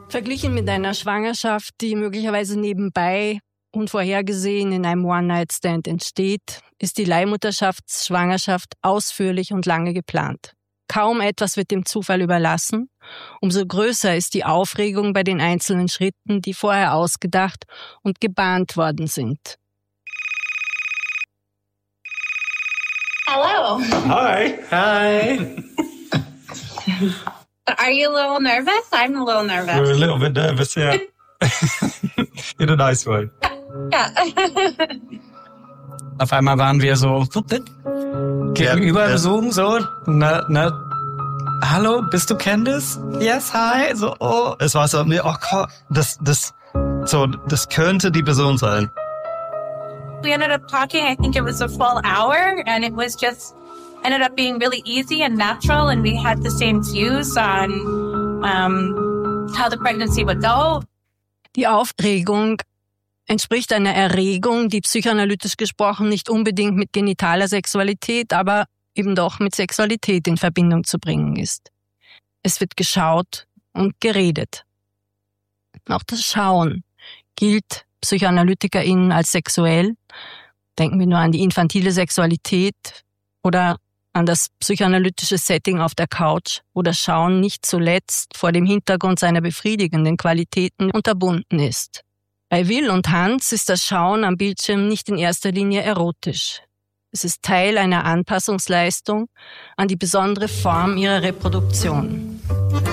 Verglichen mit einer Schwangerschaft, die möglicherweise nebenbei unvorhergesehen in einem One-Night-Stand entsteht, ist die Leihmutterschaftsschwangerschaft ausführlich und lange geplant. Kaum etwas wird dem Zufall überlassen. Umso größer ist die Aufregung bei den einzelnen Schritten, die vorher ausgedacht und gebahnt worden sind. Hello. Hi. Hi. Are you a little nervous? I'm a little nervous. We're a little bit nervous, yeah. In a nice way. Yeah. Auf einmal waren wir so gegenüber Ja. so, hallo, bist du Candice? Yes, hi. So, oh. Es war so, oh Gott, das könnte die Person sein. We ended up talking, I think it was a full hour, and it was just ended up being really easy and natural, and we had the same views on how the pregnancy would go. Die Aufregung entspricht einer Erregung, die psychoanalytisch gesprochen nicht unbedingt mit genitaler Sexualität, aber eben doch mit Sexualität in Verbindung zu bringen ist. Es wird geschaut und geredet. Auch das Schauen gilt PsychoanalytikerInnen als sexuell. Denken wir nur an die infantile Sexualität oder an das psychoanalytische Setting auf der Couch, wo das Schauen nicht zuletzt vor dem Hintergrund seiner befriedigenden Qualitäten unterbunden ist. Bei Will und Hans ist das Schauen am Bildschirm nicht in erster Linie erotisch. Es ist Teil einer Anpassungsleistung an die besondere Form ihrer Reproduktion.